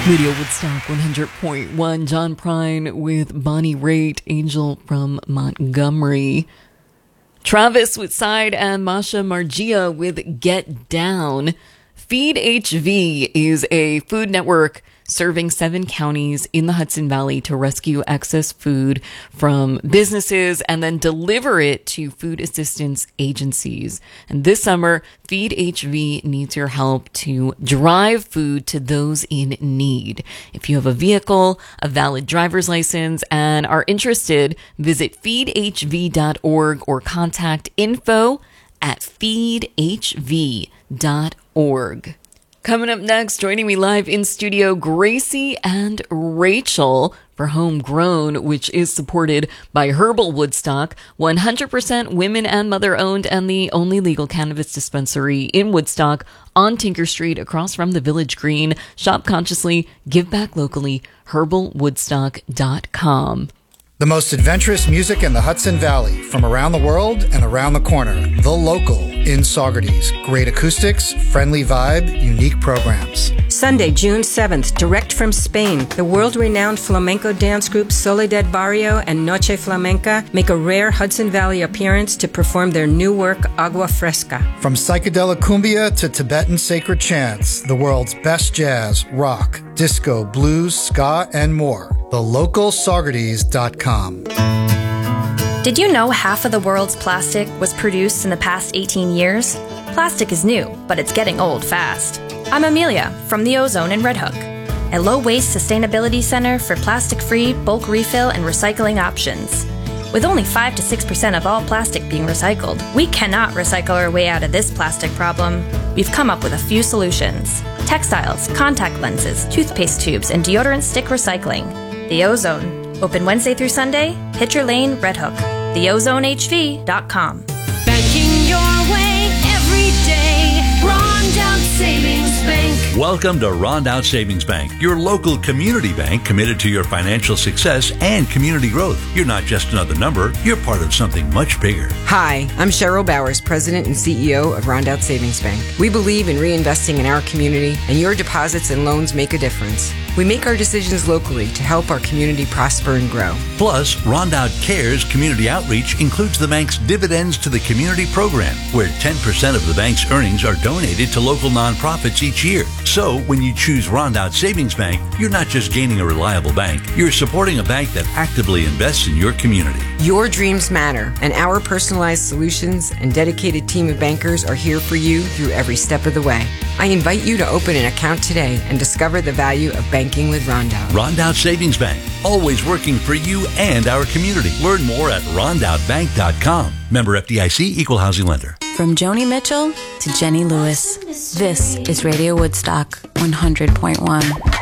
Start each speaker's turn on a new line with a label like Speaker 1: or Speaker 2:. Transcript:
Speaker 1: Radio Woodstock 100.1. John Prine with Bonnie Raitt, Angel from Montgomery. Travis Woodside and Masha Margia with Get Down. Feed HV is a food network serving 7 counties in the Hudson Valley to rescue excess food from businesses and then deliver it to food assistance agencies. And this summer, Feed HV needs your help to drive food to those in need. If you have a vehicle, a valid driver's license, and are interested, visit feedhv.org or contact info@feedhv.org. Coming up next, joining me live in studio, Gracie and Rachel for Homegrown, which is supported by Herbal Woodstock, 100% women and mother-owned and the only legal cannabis dispensary in Woodstock on Tinker Street across from the Village Green. Shop consciously, give back locally, herbalwoodstock.com.
Speaker 2: The most adventurous music in the Hudson Valley, from around the world and around the corner. The Local in Saugerties. Great acoustics, friendly vibe, unique programs.
Speaker 3: Sunday, June 7th, direct from Spain, the world-renowned flamenco dance group Soledad Barrio and Noche Flamenca make a rare Hudson Valley appearance to perform their new work, Agua Fresca.
Speaker 2: From psychedelic cumbia to Tibetan sacred chants, the world's best jazz, rock, disco, blues, ska, and more. TheLocalSaugerties.com.
Speaker 4: Did you know half of the world's plastic was produced in the past 18 years? Plastic is new, but it's getting old fast. I'm Amelia from the Ozone in Red Hook, a low-waste sustainability center for plastic-free bulk refill and recycling options. With only 5 to 6% of all plastic being recycled, we cannot recycle our way out of this plastic problem. We've come up with a few solutions: textiles, contact lenses, toothpaste tubes, and deodorant stick recycling. The Ozone, open Wednesday through Sunday, Pitcher Lane, Red Hook. TheOzoneHV.com.
Speaker 5: Banking your way every day. Rondout Savings Bank.
Speaker 6: Welcome to Rondout Savings Bank, your local community bank committed to your financial success and community growth. You're not just another number, you're part of something much bigger.
Speaker 7: Hi, I'm Cheryl Bowers, President and CEO of Rondout Savings Bank. We believe in reinvesting in our community, and your deposits and loans make a difference. We make our decisions locally to help our community prosper and grow.
Speaker 6: Plus, Rondout Cares community outreach includes the bank's Dividends to the Community program, where 10% of the bank's earnings are donated to local nonprofits each year. So, when you choose Rondout Savings Bank, you're not just gaining a reliable bank, you're supporting a bank that actively invests in your community.
Speaker 7: Your dreams matter, and our personalized solutions and dedicated team of bankers are here for you through every step of the way. I invite you to open an account today and discover the value of banking with Rondout.
Speaker 6: Rondout Savings Bank, always working for you and our community. Learn more at rondoutbank.com. Member FDIC, Equal Housing Lender.
Speaker 8: From Joni Mitchell to Jenny Lewis, this is Radio Woodstock 100.1.